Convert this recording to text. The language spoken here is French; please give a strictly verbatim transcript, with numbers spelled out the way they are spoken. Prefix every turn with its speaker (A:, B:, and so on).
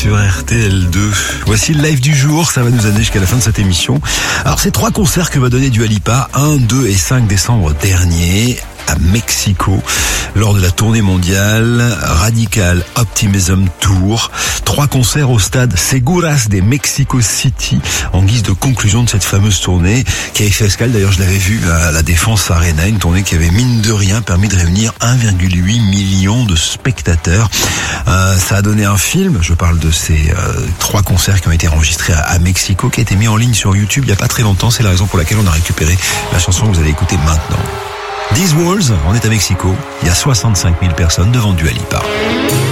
A: sur R T L deux. Voici le live du jour, ça va nous amener jusqu'à la fin de cette émission. Alors c'est trois concerts que va donner Dua Lipa, un, deux et cinq décembre dernier à Mexico, lors de la tournée mondiale Radical Optimism Tour. Trois concerts au stade Seguras de Mexico City, en guise de conclusion de cette fameuse tournée, qui a fait escale, d'ailleurs je l'avais vu à la Défense Arena, une tournée qui avait mine de rien permis de réunir un virgule huit million de spectateurs. Euh, ça a donné un film, je parle de ces euh, trois concerts qui ont été enregistrés à, à Mexico, qui a été mis en ligne sur YouTube il n'y a pas très longtemps. C'est la raison pour laquelle on a récupéré la chanson que vous allez écouter maintenant. These Walls, on est à Mexico, il y a soixante-cinq mille personnes devant Dua Lipa.